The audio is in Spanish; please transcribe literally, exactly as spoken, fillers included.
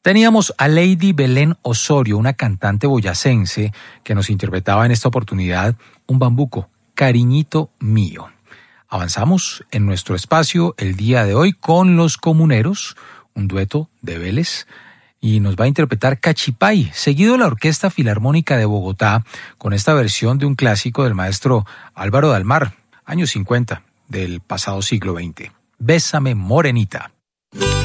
Teníamos a Lady Belén Osorio, una cantante boyacense que nos interpretaba en esta oportunidad un bambuco, Cariñito Mío. Avanzamos en nuestro espacio el día de hoy con Los Comuneros, un dueto de Vélez, y nos va a interpretar Cachipay, seguido la Orquesta Filarmónica de Bogotá, con esta versión de un clásico del maestro Álvaro Dalmar, años cincuenta del pasado siglo veinte. Bésame, morenita.